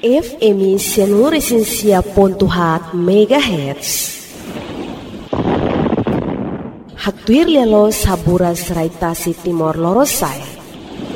FM Sianuresinsia.hat MHz. Haktuir lelo saburas raitasi Timor Lorosai.